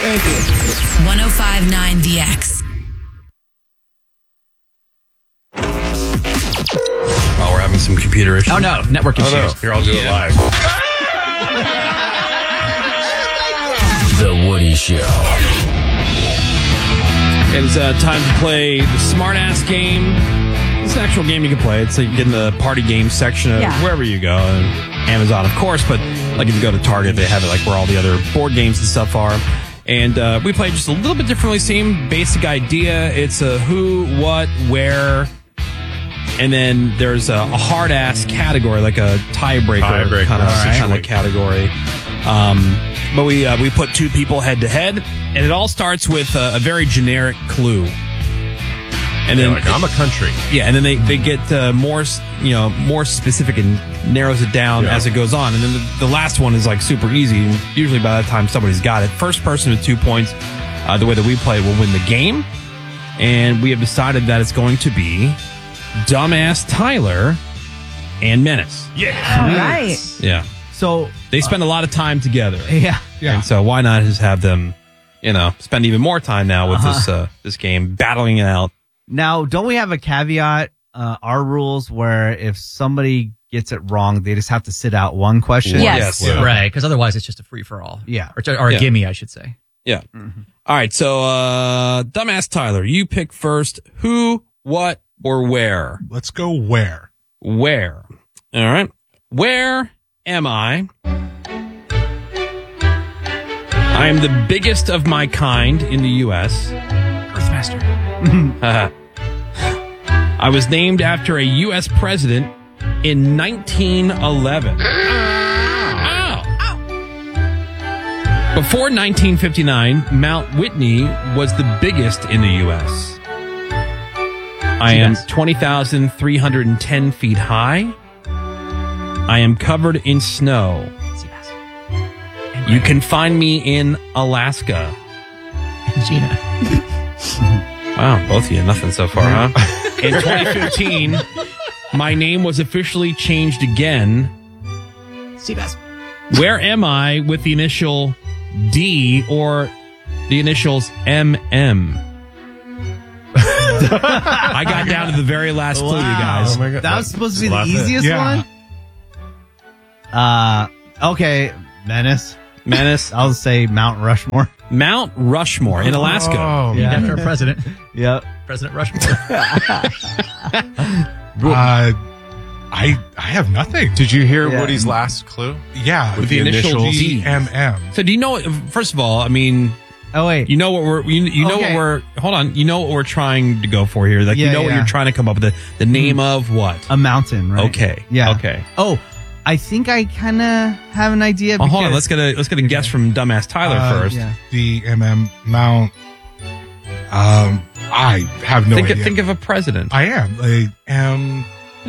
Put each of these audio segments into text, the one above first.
Thank you. 105.9 The X. Oh, we're having some computer issues. Oh, no. Network issues. No. Here, I'll do it live. The Woody Show. It's time to play the Smart Ass game. It's an actual game you can play. It's like you get in the party game section of wherever you go. Amazon, of course, but like if you go to Target, they have it like where all the other board games and stuff are. And we play just a little bit differently. Same basic idea. It's a who, what, where, and then there's a hard-ass category, like a tiebreaker kind of category. But we put two people head-to-head, and it all starts with a very generic clue. And then I'm a country. Yeah, and then they get more specific and narrows it down as it goes on. And then the last one is like super easy. Usually by the time somebody's got it, first person with 2 points, the way that we play will win the game. And we have decided that it's going to be Dumbass Tyler and Menace. Yeah. All right. Yeah. So they spend a lot of time together. Yeah. And so why not just have them, spend even more time now with this game, battling it out. Now, don't we have a caveat, our rules, where if somebody gets it wrong, they just have to sit out one question? Yes. Yeah. Right, because otherwise it's just a free-for-all. Yeah. Or a gimme, I should say. Yeah. Mm-hmm. All right, so Dumbass Tyler, you pick first. Who, what, or where? Let's go where. Where. All right. Where am I? I am the biggest of my kind in the U.S. Earthmaster. I was named after a U.S. president in 1911. Before 1959, Mount Whitney was the biggest in the U.S. I am 20,310 feet high. I am covered in snow. You can find me in Alaska. Gina. Wow, both of you, nothing so far, huh? In 2015, my name was officially changed again. Seabass. Where am I with the initial D or the initials MM? I got down to the very last clue, you guys. Oh my God. That was supposed to be the easiest one? Okay, Menace. I'll say Mount Rushmore. Mount Rushmore in Alaska. Oh, Named after our president. Yep. President Rushmore. I have nothing. Did you hear Woody's last clue? Yeah. With the initial G. MM. So do you know, first of all, I mean, Oh, wait. you know what we're, know what we're, hold on, you know what we're trying to go for here. Like, you know what you're trying to come up with, the name of what? A mountain, right? Okay. Yeah. Okay. Oh, I think I kind of have an idea. Hold on, let's get a guess from Dumbass Tyler first. Yeah. The MM Mount. I have no idea. Think of a president. I am.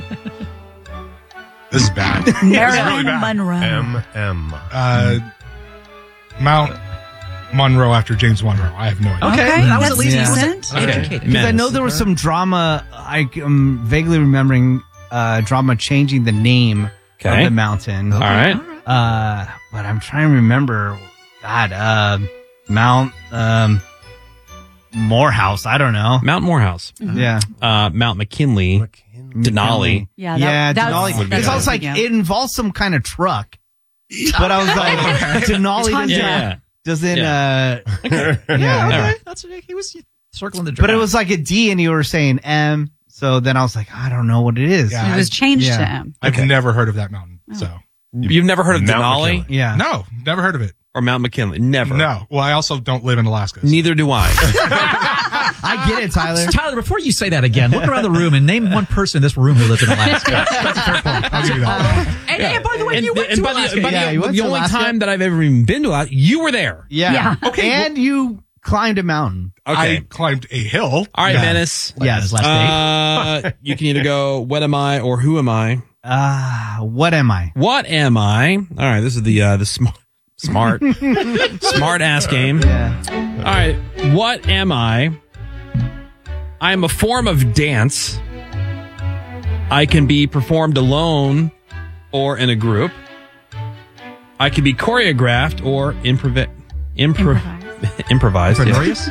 This is bad. This is really Marilyn bad. Monroe. MM. Mount Monroe after James Monroe. I have no idea. Okay, that was that's at least decent. educated. Because I know there was some drama. I'm vaguely remembering drama changing the name of the mountain. All right. But I'm trying to remember. God, Mount Morehouse. I don't know. Mount Morehouse. Yeah. Mount McKinley. Denali. Yeah, Denali. It's also like it involves some kind of truck. But I was like, Denali doesn't. Yeah. That's he was circling the. But it was like a D, and you were saying M. So then I was like, I don't know what it is. Yeah, It was changed to M. I've never heard of that mountain. So You've never heard of Mount Denali? McKinley. Yeah. no, never heard of it. Or Mount McKinley? Never. No. Well, I also don't live in Alaska. So. Neither do I. I get it, Tyler. Tyler, before you say that again, look around the room and name one person in this room who lives in Alaska. That's a fair point. I'll give you that. And by the way, you went to Alaska. The only time that I've ever even been to Alaska, you were there. Yeah. Okay, And you climbed a mountain. I climbed a hill. All right, Menace. Yeah, his last name. You can either go, what am I, or who am I? What am I? What am I? All right, this is the smart ass game. Yeah. All right, what am I? I am a form of dance. I can be performed alone or in a group. I can be choreographed or improvised. Improvised. Penurious?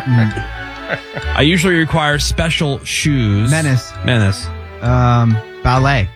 I usually require special shoes. Menace. Ballet.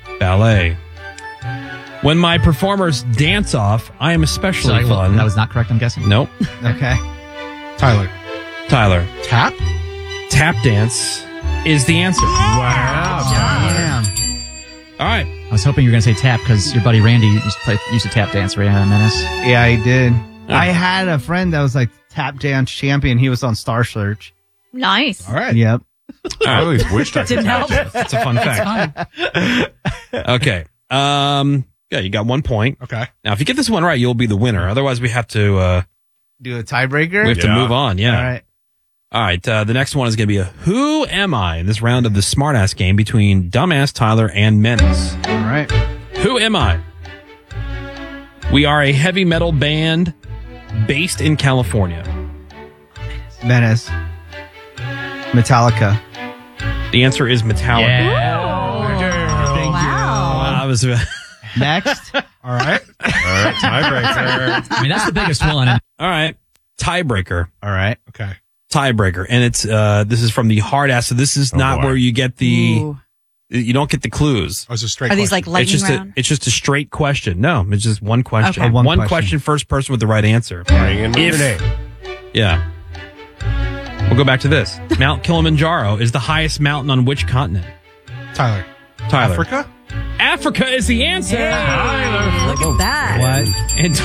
When my performers dance off, I am especially fun. That was not correct, I'm guessing? Nope. Okay. Tyler. Tap? Tap dance is the answer. Wow. Damn. All right. I was hoping you were going to say tap because your buddy Randy used to tap dance, right? Menace. Yeah, he did. I had a friend that was like tap dance champion. He was on Star Search. Nice. All right. Yep. I always wished I could Didn't help. That's a fun fact. Okay. Yeah, you got 1 point. Okay. Now, if you get this one right, you'll be the winner. Otherwise, we have to Do a tiebreaker? to move on. Yeah. All right. The next one is going to be a Who Am I in this round of the Smartass game between Dumbass Tyler and Menace. All right. Who am I? We are a heavy metal band based in California. Menace. Metallica. The answer is Metallica. Thank Wow. I was Next. All right. Tiebreaker. I mean, that's the biggest one. all right. Tiebreaker. All right. Okay. Tiebreaker, and it's this is from the hard ass. So this is not boy. where you get the Ooh. you don't get the clues. Oh, it's a straight Are these question. like lightning round? It's just a straight question. No, it's just one question. Okay. One question. First person with the right answer. Bring in your If- name. Yeah. We'll go back to this. Mount Kilimanjaro is the highest mountain on which continent? Tyler. Africa? Africa is the answer. Look at that. And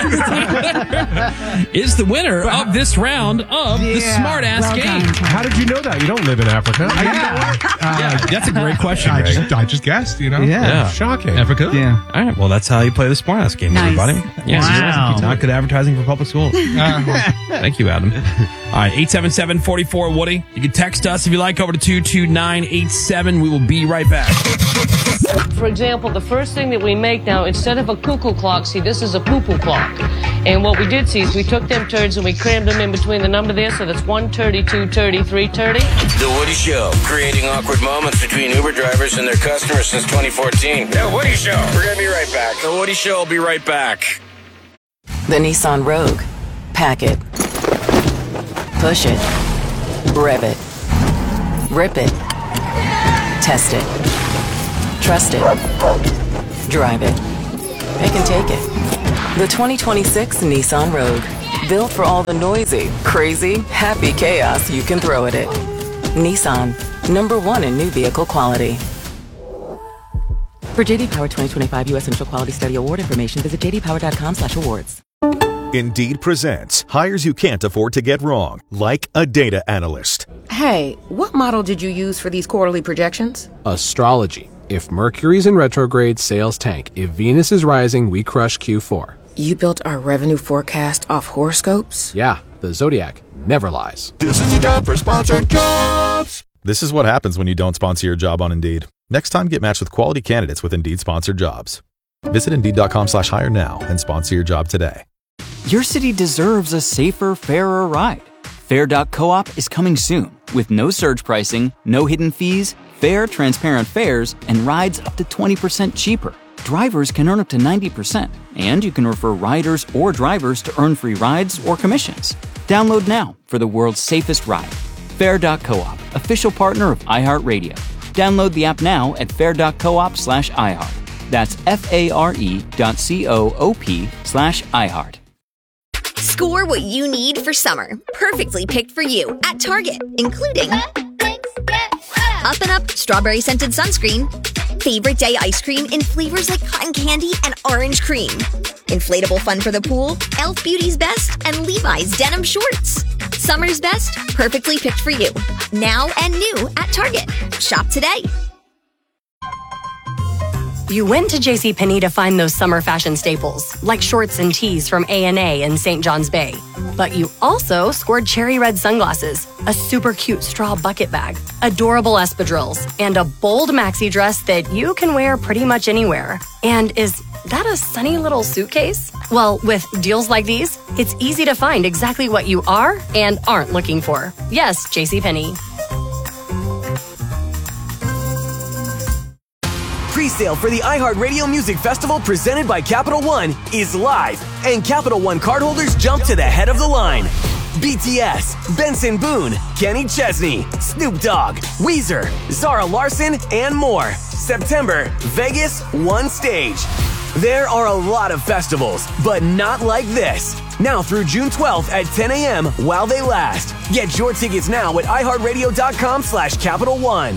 is the winner of this round of the Smart Ass Game. How did you know that? You don't live in Africa. Yeah, that's a great question, I Greg. just guessed, you know? Yeah. Shocking. Africa? Yeah. All right. Well, that's how you play the Smart Ass Game, Nice. everybody. Yes. Wow. Not good advertising for public schools. Thank you, Adam. All right. 877-44-WOODY. You can text us if you like over to 22987. We will be right back. For example, the first thing that we make now, instead of a cuckoo clock, see, this is a poo-poo clock. And what we did see is we took them turds and we crammed them in between the number there, so that's 130, 230, 330. The Woody Show, creating awkward moments between Uber drivers and their customers since 2014. The Woody Show. We're going to be right back. The Woody Show will be right back. The Nissan Rogue. Pack it. Push it. Rev it. Rip it. Test it. Trust it. Drive it. Pick and take it. The 2026 Nissan Rogue. Built for all the noisy, crazy, happy chaos you can throw at it. Nissan. #1 in new vehicle quality. For JD Power 2025 U.S. Initial Quality Study Award information, visit jdpower.com/awards. Indeed presents hires you can't afford to get wrong, like a data analyst. Hey, what model did you use for these quarterly projections? Astrology. If Mercury's in retrograde, sales tank. If Venus is rising, we crush Q4. You built our revenue forecast off horoscopes? Yeah, the Zodiac never lies. This is your job for sponsored jobs. This is what happens when you don't sponsor your job on Indeed. Next time, get matched with quality candidates with Indeed sponsored jobs. Visit Indeed.com/hire now and sponsor your job today. Your city deserves a safer, fairer ride. Fair.coop is coming soon with no surge pricing, no hidden fees, fair, transparent fares, and rides up to 20% cheaper. Drivers can earn up to 90%, and you can refer riders or drivers to earn free rides or commissions. Download now for the world's safest ride. Fair.coop, official partner of iHeartRadio. Download the app now at fair.coop/iHeart. That's FARE.coop/iHeart. Score what you need for summer. Perfectly picked for you at Target, including Up and Up strawberry scented sunscreen, favorite day ice cream in flavors like cotton candy and orange cream, inflatable fun for the pool, Elf Beauty's Best, and Levi's denim shorts. Summer's best, perfectly picked for you. Now and new at Target. Shop today. You went to JCPenney to find those summer fashion staples, like shorts and tees from A&A in St. John's Bay. But you also scored cherry red sunglasses, a super cute straw bucket bag, adorable espadrilles, and a bold maxi dress that you can wear pretty much anywhere. And is that a sunny little suitcase? Well, with deals like these, it's easy to find exactly what you are and aren't looking for. Yes, JCPenney. Pre-sale for the iHeartRadio Music Festival presented by Capital One is live, and Capital One cardholders jump to the head of the line. BTS, Benson Boone, Kenny Chesney, Snoop Dogg, Weezer, Zara Larsson, and more. September, Vegas, one stage. There are a lot of festivals, but not like this. Now through June 12th at 10 a.m. while they last. Get your tickets now at iHeartRadio.com/Capital One.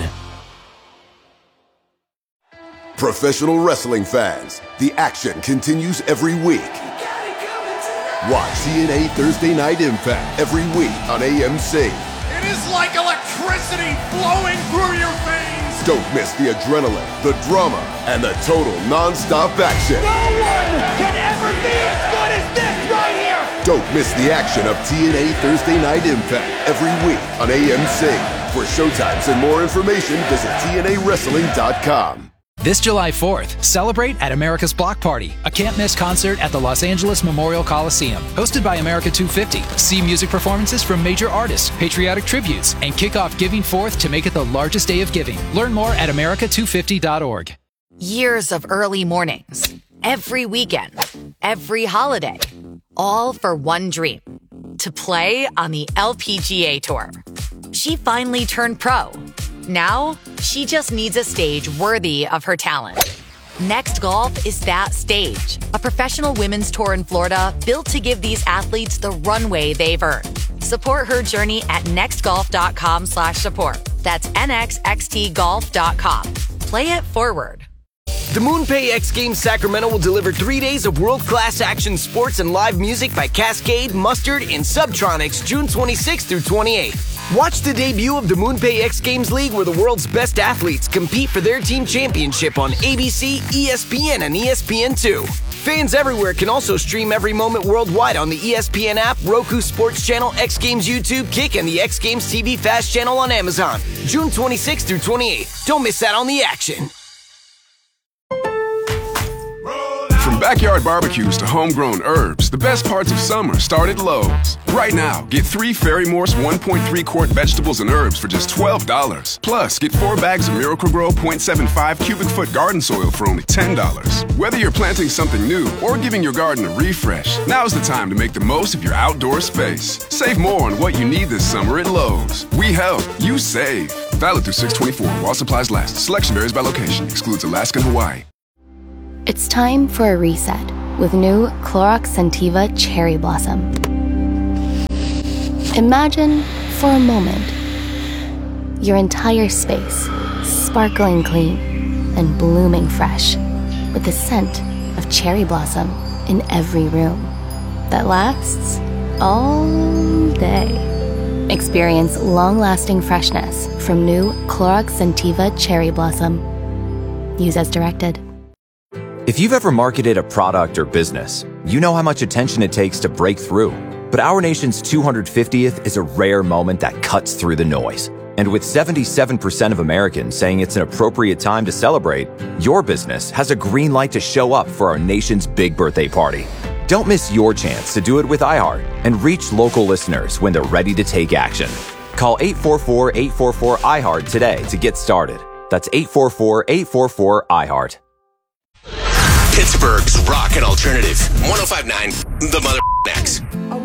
Professional wrestling fans, the action continues every week. Watch TNA Thursday Night Impact every week on AMC. It is like electricity flowing through your veins. Don't miss the adrenaline, the drama, and the total non-stop action. No one can ever be as good as this right here. Don't miss the action of TNA Thursday Night Impact every week on AMC. For showtimes and more information, visit TNAWrestling.com. This July 4th, celebrate at America's Block Party, a can't-miss concert at the Los Angeles Memorial Coliseum. Hosted by America 250. See music performances from major artists, patriotic tributes, and kick off Giving Forth to make it the largest day of giving. Learn more at america250.org. Years of early mornings, every weekend, every holiday, all for one dream, to play on the LPGA Tour. She finally turned pro. Now, she just needs a stage worthy of her talent. Next Golf is that stage. A professional women's tour in Florida built to give these athletes the runway they've earned. Support her journey at nextgolf.com/support. That's nxxtgolf.com. Play it forward. The MoonPay X Games Sacramento will deliver 3 days of world-class action sports and live music by Cascade, Mustard, and Subtronics June 26th through 28th. Watch the debut of the MoonPay X Games League where the world's best athletes compete for their team championship on ABC, ESPN, and ESPN2. Fans everywhere can also stream every moment worldwide on the ESPN app, Roku Sports Channel, X Games YouTube, Kick, and the X Games TV Fast channel on Amazon. June 26th through 28th. Don't miss out on the action. From backyard barbecues to homegrown herbs, the best parts of summer start at Lowe's. Right now, get 3 Ferry Morse 1.3-quart vegetables and herbs for just $12. Plus, get 4 bags of Miracle-Gro 0.75 cubic foot garden soil for only $10. Whether you're planting something new or giving your garden a refresh, now's the time to make the most of your outdoor space. Save more on what you need this summer at Lowe's. We help, you save. Valid through 6/24 while supplies last. Selection varies by location. Excludes Alaska and Hawaii. It's time for a reset with new Clorox Scentiva Cherry Blossom. Imagine, for a moment, your entire space sparkling clean and blooming fresh with the scent of cherry blossom in every room that lasts all day. Experience long-lasting freshness from new Clorox Scentiva Cherry Blossom. Use as directed. If you've ever marketed a product or business, you know how much attention it takes to break through. But our nation's 250th is a rare moment that cuts through the noise. And with 77% of Americans saying it's an appropriate time to celebrate, your business has a green light to show up for our nation's big birthday party. Don't miss your chance to do it with iHeart and reach local listeners when they're ready to take action. Call 844-844-iHeart today to get started. That's 844-844-iHeart. Pittsburgh's Rock and Alternative. 105.9 The Mother X.